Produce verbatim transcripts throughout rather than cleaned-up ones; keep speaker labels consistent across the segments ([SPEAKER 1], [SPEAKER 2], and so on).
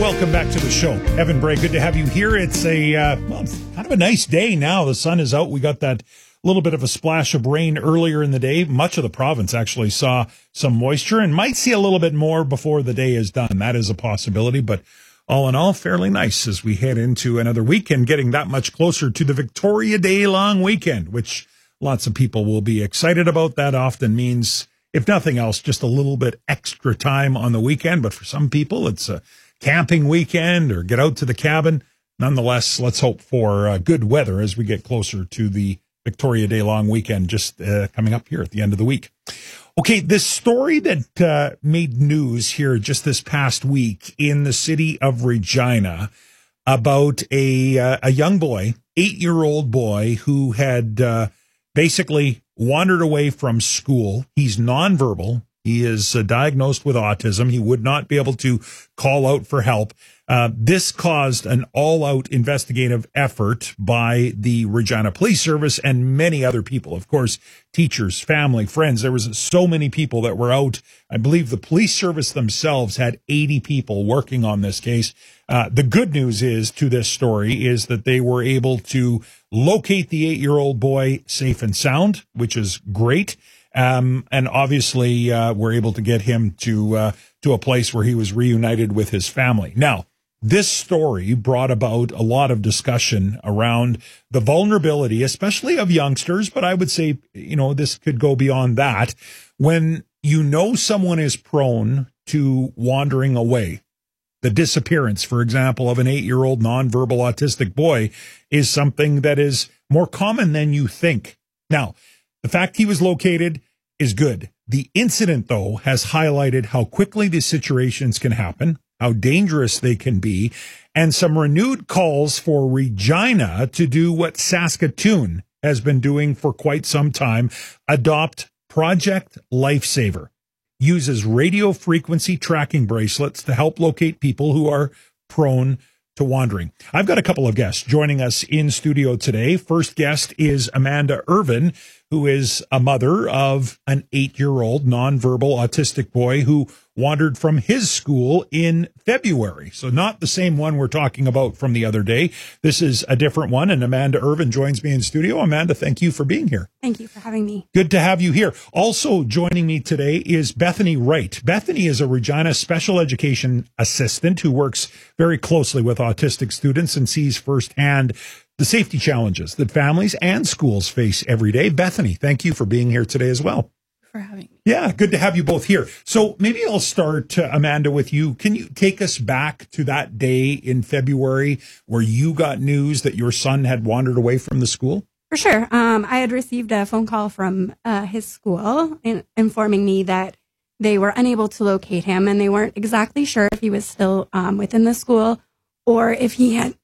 [SPEAKER 1] welcome back to the show. Evan Bray, good to have you here. It's a uh, well, it's kind of a nice day now. The sun is out. We got that little bit of a splash of rain earlier in the day. Much of the province actually saw some moisture and might see a little bit more before the day is done. That is a possibility, but all in all, fairly nice as we head into another weekend, getting that much closer to the Victoria Day long weekend, which lots of people will be excited about. That often means, if nothing else, just a little bit extra time on the weekend. But for some people, it's a camping weekend or get out to the cabin. Nonetheless, let's hope for uh, good weather as we get closer to the Victoria Day long weekend just uh, coming up here at the end of the week. Okay, this story that uh, made news here just this past week in the city of Regina about a uh, a young boy, eight-year-old boy, who had uh, basically wandered away from school. He's nonverbal. He is uh, diagnosed with autism. He would not be able to call out for help. Uh, this caused an all-out investigative effort by the Regina Police Service and many other people. Of course, teachers, family, friends. There was so many people that were out. I believe the police service themselves had eighty people working on this case. Uh, the good news is to this story is that they were able to locate the eight-year-old boy safe and sound, which is great. Um, and obviously, uh, we're able to get him to, uh, to a place where he was reunited with his family. Now, this story brought about a lot of discussion around the vulnerability, especially of youngsters, but I would say, you know, this could go beyond that. When you know someone is prone to wandering away, the disappearance, for example, of an eight-year-old nonverbal autistic boy is something that is more common than you think. Now, the fact he was located is good. The incident, though, has highlighted how quickly these situations can happen, how dangerous they can be, and some renewed calls for Regina to do what Saskatoon has been doing for quite some time, adopt Project Lifesaver. Uses radio frequency tracking bracelets to help locate people who are prone to wandering. I've got a couple of guests joining us in studio today. First guest is Amanda Irvin, who is a mother of an eight-year-old nonverbal autistic boy who wandered from his school in February. So not the same one we're talking about from the other day. This is a different one, and Amanda Irvin joins me in studio. Amanda, thank you for being here.
[SPEAKER 2] Thank you for having me.
[SPEAKER 1] Good to have you here. Also joining me today is Bethany Wright. Bethany is a Regina special education assistant who works very closely with autistic students and sees firsthand the safety challenges that families and schools face every day. Bethany, thank you for being here today as well.
[SPEAKER 2] For having me.
[SPEAKER 1] Yeah, good to have you both here. So maybe I'll start, uh, Amanda, with you. Can you take us back to that day in February where you got news that your son had wandered away from the school?
[SPEAKER 2] For sure. Um, I had received a phone call from uh, his school in, informing me that they were unable to locate him, and they weren't exactly sure if he was still um, within the school or if he had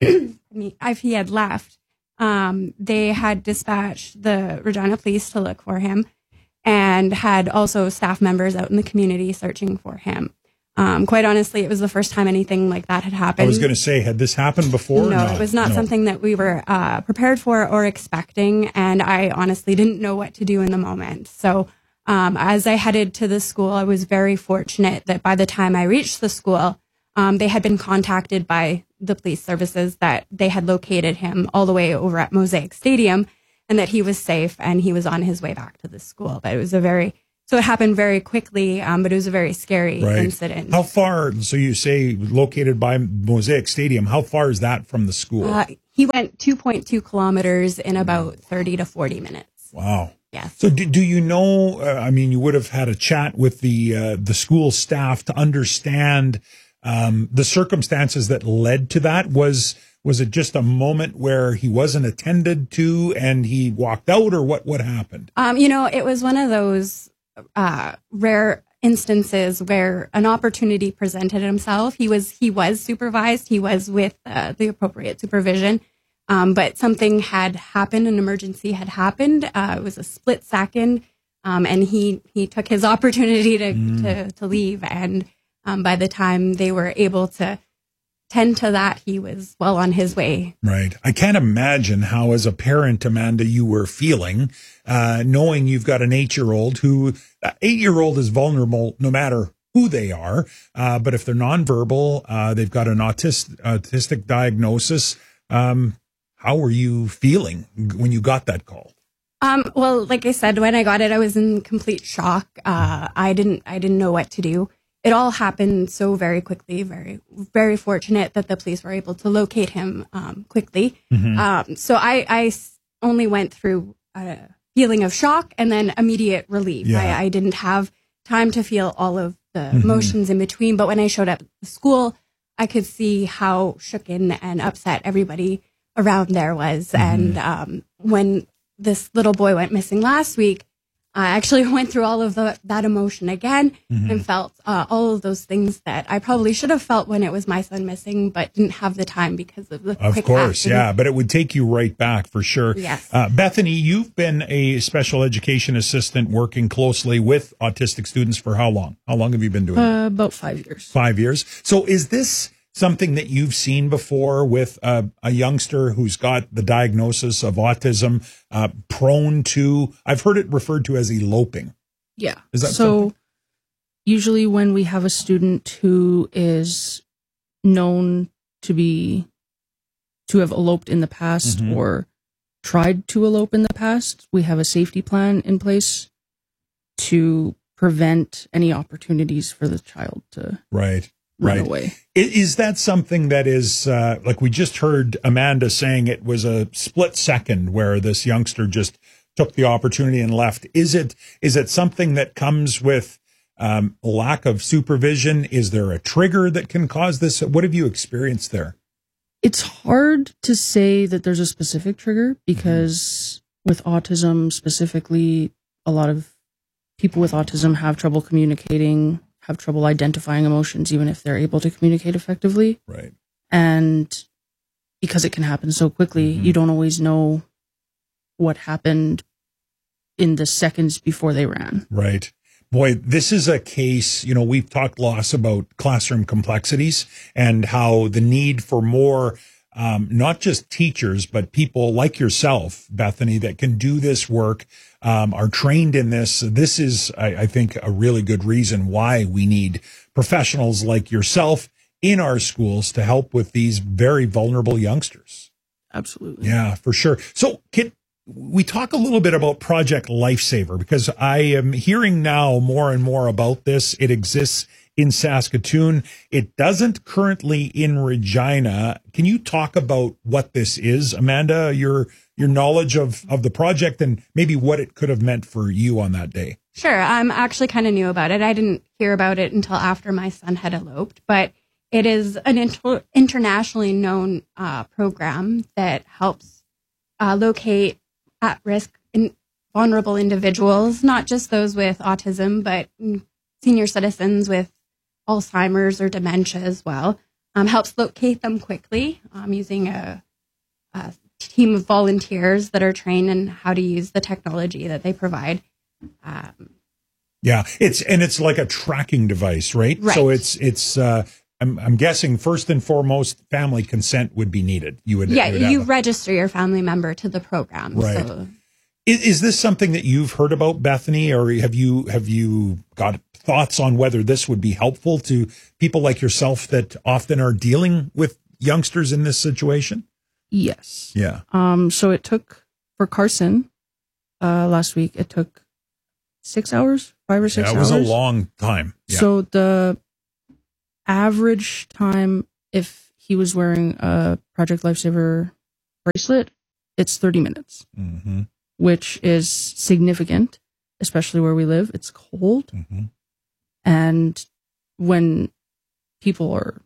[SPEAKER 2] if he had left. Um, they had dispatched the Regina Police to look for him, and had also staff members out in the community searching for him. Um, quite honestly, it was the first time anything like that had happened.
[SPEAKER 1] I was going to say, had this happened before?
[SPEAKER 2] No,
[SPEAKER 1] no
[SPEAKER 2] it was not
[SPEAKER 1] no.
[SPEAKER 2] something that we were uh, prepared for or expecting, and I honestly didn't know what to do in the moment. So um, as I headed to the school, I was very fortunate that by the time I reached the school, um, they had been contacted by the police services that they had located him all the way over at Mosaic Stadium, and that he was safe and he was on his way back to the school. But it was a very, so it happened very quickly, um, but it was a very scary
[SPEAKER 1] right.
[SPEAKER 2] incident.
[SPEAKER 1] How far, so you say located by Mosaic Stadium, how far is that from the school?
[SPEAKER 2] Uh, he went two point two kilometers in about thirty to forty minutes.
[SPEAKER 1] Wow.
[SPEAKER 2] Yes.
[SPEAKER 1] So do, do you know, uh, I mean, you would have had a chat with the, uh, the school staff to understand um, the circumstances that led to that. Was, Was it just a moment where he wasn't attended to and he walked out, or what, what happened?
[SPEAKER 2] Um, you know, it was one of those uh, rare instances where an opportunity presented himself. He was he was supervised. He was with uh, the appropriate supervision. Um, but something had happened. An emergency had happened. Uh, it was a split second. Um, and he, he took his opportunity to, mm. to, to leave. And um, by the time they were able to tend to that, he was well on his way.
[SPEAKER 1] Right. I can't imagine how, as a parent, Amanda, you were feeling, uh, knowing you've got an eight-year-old who, uh, eight-year-old is vulnerable no matter who they are. Uh, but if they're nonverbal, uh, they've got an autis- autistic diagnosis. Um, how were you feeling when you got that call?
[SPEAKER 2] Um, well, like I said, when I got it, I was in complete shock. Uh, I didn't, I didn't know what to do. It all happened so very quickly. Very, very fortunate that the police were able to locate him um, quickly. Mm-hmm. Um, so I, I only went through a feeling of shock and then immediate relief.
[SPEAKER 1] Yeah.
[SPEAKER 2] I, I didn't have time to feel all of the
[SPEAKER 1] mm-hmm.
[SPEAKER 2] emotions in between. But when I showed up at the school, I could see how shooken and upset everybody around there was. Mm-hmm. And um, when this little boy went missing last week, I actually went through all of the, that emotion again mm-hmm. and felt uh, all of those things that I probably should have felt when it was my son missing, but didn't have the time because of the
[SPEAKER 1] Of
[SPEAKER 2] quick
[SPEAKER 1] course,
[SPEAKER 2] action.
[SPEAKER 1] yeah, but it would take you right back for sure.
[SPEAKER 2] Yes.
[SPEAKER 1] Uh, Bethany, you've been a special education assistant working closely with autistic students for how long? How long have you been doing
[SPEAKER 3] uh,
[SPEAKER 1] that?
[SPEAKER 3] About five years.
[SPEAKER 1] Five years. So is this something that you've seen before with uh, a youngster who's got the diagnosis of autism, uh, prone to, I've heard it referred to as eloping.
[SPEAKER 3] Yeah.
[SPEAKER 1] Is that
[SPEAKER 3] so
[SPEAKER 1] something?
[SPEAKER 3] Usually when we have a student who is known to be, to have eloped in the past mm-hmm. or tried to elope in the past, we have a safety plan in place to prevent any opportunities for the child to
[SPEAKER 1] right.
[SPEAKER 3] run
[SPEAKER 1] right.
[SPEAKER 3] away.
[SPEAKER 1] Is that something that is, uh, like we just heard Amanda saying it was a split second where this youngster just took the opportunity and left. Is it, is it something that comes with um, lack of supervision? Is there a trigger that can cause this? What have you experienced there?
[SPEAKER 3] It's hard to say that there's a specific trigger because mm-hmm. with autism specifically, a lot of people with autism have trouble communicating, have trouble identifying emotions, even if they're able to communicate effectively.
[SPEAKER 1] Right.
[SPEAKER 3] And because it can happen so quickly, mm-hmm. you don't always know what happened in the seconds before they ran.
[SPEAKER 1] Right. Boy, this is a case, you know, we've talked lots about classroom complexities and how the need for more, um, not just teachers, but people like yourself, Bethany, that can do this work, um, are trained in this. This is, I, I think, a really good reason why we need professionals like yourself in our schools to help with these very vulnerable youngsters.
[SPEAKER 3] Absolutely.
[SPEAKER 1] Yeah, for sure. So, Kit, we talk a little bit about Project Lifesaver because I am hearing now more and more about this. It exists in Saskatoon. It doesn't currently in Regina. Can you talk about what this is, Amanda, your your knowledge of, of the project and maybe what it could have meant for you on that day?
[SPEAKER 2] Sure. I'm actually kind of new about it. I didn't hear about it until after my son had eloped, but it is an inter- internationally known uh, program that helps uh, locate at-risk in vulnerable individuals, not just those with autism, but senior citizens with Alzheimer's or dementia as well. Um, helps locate them quickly um, using a, a team of volunteers that are trained in how to use the technology that they provide. Um,
[SPEAKER 1] yeah, it's and it's like a tracking device, right?
[SPEAKER 2] Right.
[SPEAKER 1] So it's it's. Uh, I'm, I'm guessing first and foremost, family consent would be needed. You would,
[SPEAKER 2] yeah,
[SPEAKER 1] you, would
[SPEAKER 2] you
[SPEAKER 1] a,
[SPEAKER 2] register your family member to the program.
[SPEAKER 1] Right.
[SPEAKER 2] So.
[SPEAKER 1] Is, is this something that you've heard about, Bethany, or have you have you got thoughts on whether this would be helpful to people like yourself that often are dealing with youngsters in this situation?
[SPEAKER 3] Yes.
[SPEAKER 1] Yeah.
[SPEAKER 3] Um. So it took for Carson uh, last week. It took six hours, five or six
[SPEAKER 1] hours. Yeah, it was
[SPEAKER 3] hours.
[SPEAKER 1] a long time. Yeah.
[SPEAKER 3] So the average time, if he was wearing a Project Lifesaver bracelet, it's thirty minutes,
[SPEAKER 1] mm-hmm.
[SPEAKER 3] which is significant, especially where we live. It's cold.
[SPEAKER 1] Mm-hmm.
[SPEAKER 3] And when people are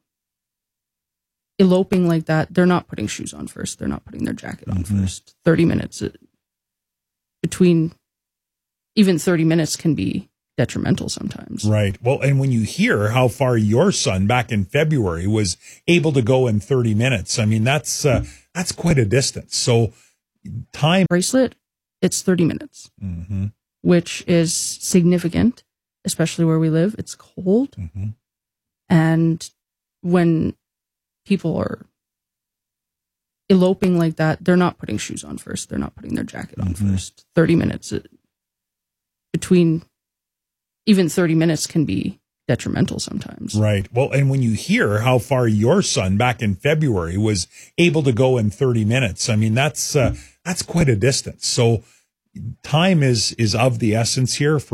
[SPEAKER 3] eloping like that, they're not putting shoes on first. They're not putting their jacket on
[SPEAKER 1] mm-hmm.
[SPEAKER 3] first. thirty minutes between, even thirty minutes can be detrimental sometimes.
[SPEAKER 1] Right. Well, and when you hear how far your son back in February was able to go in thirty minutes, I mean, that's, uh, that's quite a distance. So time
[SPEAKER 3] bracelet, it's thirty minutes,
[SPEAKER 1] mm-hmm.
[SPEAKER 3] which is significant, especially where we live. It's cold.
[SPEAKER 1] Mm-hmm.
[SPEAKER 3] And when people are eloping like that, they're not putting shoes on first. They're not putting their jacket on
[SPEAKER 1] mm-hmm.
[SPEAKER 3] first. thirty minutes between, even thirty minutes can be detrimental sometimes.
[SPEAKER 1] Right. Well, and when you hear how far your son back in February was able to go in thirty minutes, I mean, that's, uh, that's quite a distance. So time is, is of the essence here for